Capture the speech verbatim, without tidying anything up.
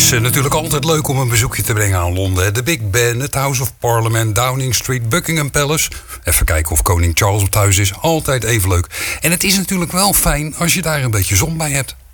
is uh, natuurlijk altijd leuk om een bezoekje te brengen aan Londen. De Big Ben, het House of Parliament, Downing Street, Buckingham Palace. Even kijken of koning Charles op thuis is. Altijd even leuk. En het is natuurlijk wel fijn als je daar een beetje zon bij hebt.